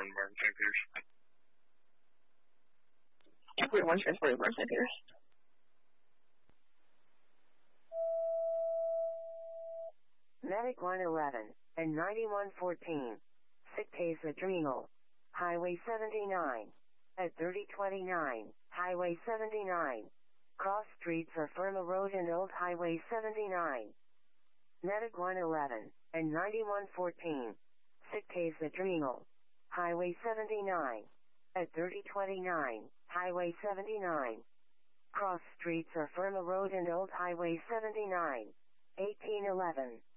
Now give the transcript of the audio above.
Martin St. Pierce. Airport 1 transport Martin St. Pierce. Medic 111 and 9114. Sick case adrenal. Highway 79. At 3029, Highway 79. Cross streets are Firma Road and Old Highway 79. Medic 111 and 9114. Sick case adrenal. Highway 79. At 3029, Highway 79. Cross streets are Firma Road and Old Highway 79. 1811.